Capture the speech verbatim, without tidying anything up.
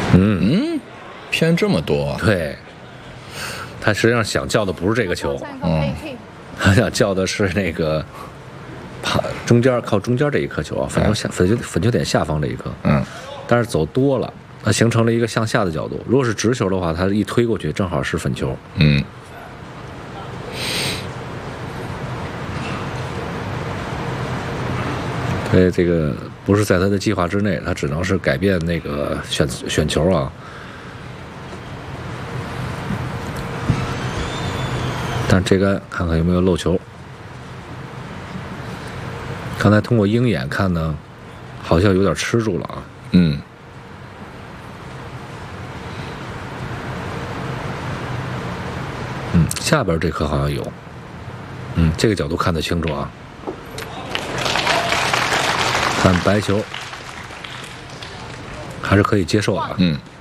嗯嗯，偏这么多啊？ 对，他实际上想叫的不是这个球， 嗯， 他想叫的是那个旁中间靠中间这一颗球啊，粉球下粉球粉球点下方这一颗。 嗯， 但是走多了，它形成了一个向下的角度。如果是直球的话，它一推过去正好是粉球。 嗯。 所以这个不是在他的计划之内，他只能是改变那个选选球啊。但这个看看有没有漏球。刚才通过鹰眼看呢，好像有点吃住了啊。 嗯。 嗯，下边这颗好像有。嗯，这个角度看得清楚啊。看白球，还是可以接受的。 嗯。